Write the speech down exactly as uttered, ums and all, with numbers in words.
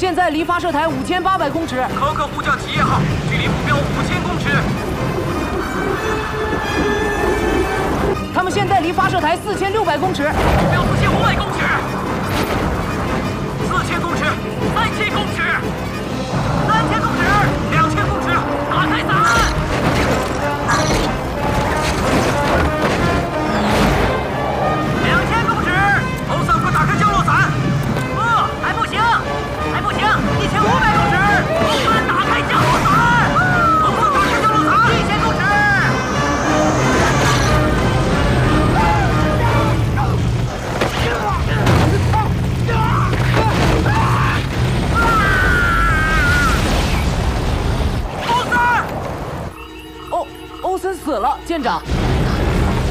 现在离发射台五千八百公尺。 可可呼叫企业号，距离目标五千公尺。 他们现在离发射台四千六百公尺。 目标四千五百公尺。四千公尺，三千公尺，三千公尺，两千公尺，打开伞。两千公尺，欧森，快打开降落伞。不，还不行，还不行，一千五百公尺，欧森，打开降落伞。欧森，打开降落伞，一千公尺。 欧欧森死了，舰长。